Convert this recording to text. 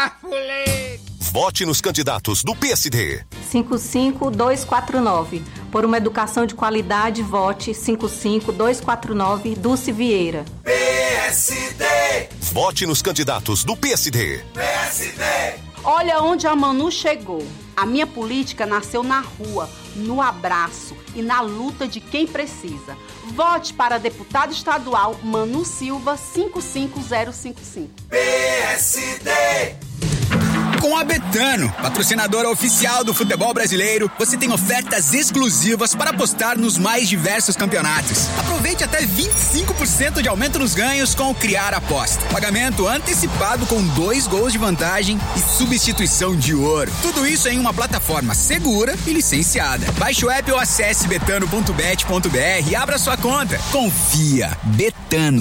Vote nos candidatos do PSD. 55249. Por uma educação de qualidade, vote 55249, Dulce Vieira. PSD! Vote nos candidatos do PSD. PSD! Olha onde a Manu chegou. A minha política nasceu na rua, no abraço e na luta de quem precisa. Vote para deputado estadual Manu Silva 55055. PSD! Com a Betano, patrocinadora oficial do futebol brasileiro, você tem ofertas exclusivas para apostar nos mais diversos campeonatos. Aproveite até 25% de aumento nos ganhos com o Criar Aposta. Pagamento antecipado com 2 gols de vantagem e substituição de ouro. Tudo isso em uma plataforma segura e licenciada. Baixe o app ou acesse betano.bet.br e abra sua conta. Confia, Betano.